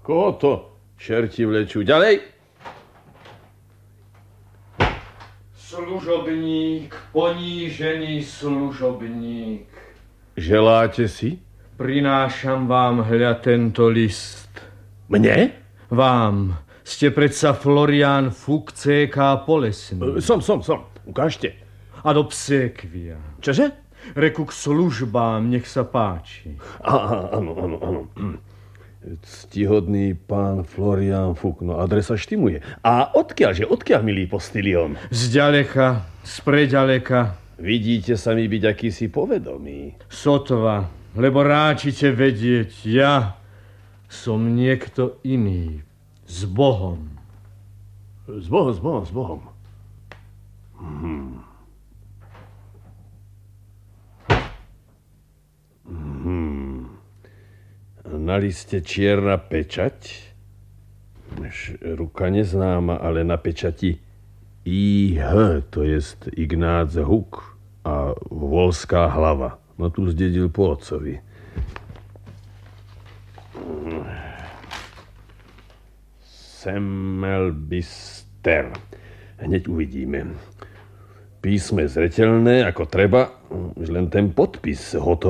Koho to čerti vlečú? Ďalej. Služobník, ponížený služobník. Želáte si? Prinášam vám hľa tento list. Mne? Vám. Ste predsa Florián Fuk, C.K. Polesný. Som. Ukážte. Ad obsequia. Čože? Reku k službám, nech sa páči. Áno. Ctihodný pán Florián Fuk, no adresa štimuje. A odkiaľ, milý postilion? Zďaleka, spreďaleka. Vidíte sa mi byť akýsi povedomý. Sotva, lebo ráčite vedieť, ja som niekto iný. S Bohom. S Bohom. Na liste čierna pečať. Ruka neznáma, ale na pečati I.H., to jest Ignác Huk a Volská hlava. No tu zdedil po otcovi. Semmelbister. Hneď uvidíme. Písme zreteľné, ako treba, už len ten podpis hotový.